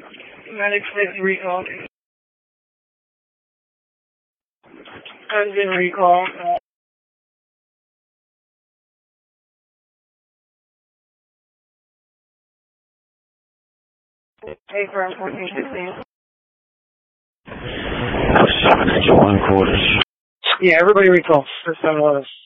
Medic 50 recall. I've been recalled. Take for 1416. 791 quarters. Yeah, everybody recall. First time was.